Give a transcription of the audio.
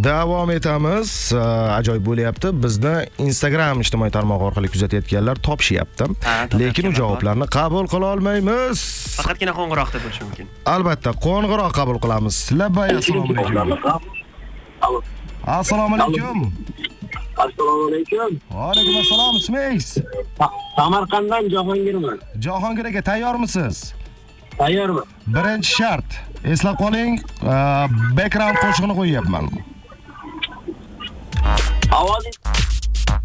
Davom etamiz. Ajoyib bo'lyapti. Bizni Instagram ijtimoiy tarmog'i orqali kuzatayotganlar topishyapti. Lekin u javoblarni qabul qila olmaymiz. Faqatgina qo'ng'iroqda bo'lishi mumkin. Albatta, qo'ng'iroq qabul qilamiz. Labbay, assalomu alaykum. Assalomu alaykum. Assalomu alaykum. Va alaykum assalom. Ismingiz? Samarqanddan Jahongirman. Jahongir aka, tayyormisiz? Tayyorman. Birinchi shart. Eslab qoling, background qo'shig'ini qo'yyapman. Ovozingiz